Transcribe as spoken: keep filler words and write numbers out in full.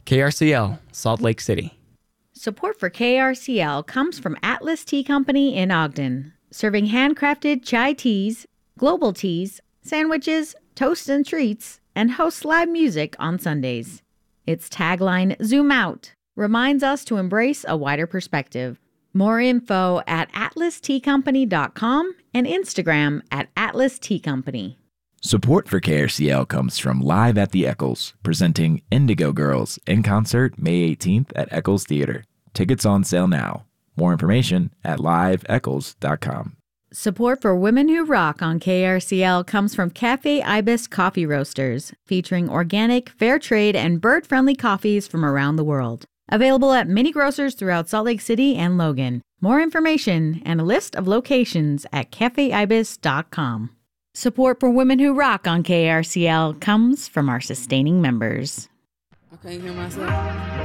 K R C L, Salt Lake City. Support for K R C L comes from Atlas Tea Company in Ogden, serving handcrafted chai teas, global teas, sandwiches, toasts and treats, and hosts live music on Sundays. Its tagline, Zoom Out, reminds us to embrace a wider perspective. More info at atlas tea company dot com and Instagram at Atlas Tea Company. Support for K R C L comes from Live at the Eccles, presenting Indigo Girls in concert May eighteenth at Eccles Theater. Tickets on sale now. More information at live eccles dot com. Support for Women Who Rock on K R C L comes from Cafe Ibis Coffee Roasters, featuring organic, fair trade, and bird-friendly coffees from around the world. Available at many grocers throughout Salt Lake City and Logan. More information and a list of locations at cafe ibis dot com. Support for Women Who Rock on K R C L comes from our sustaining members. I can't hear myself.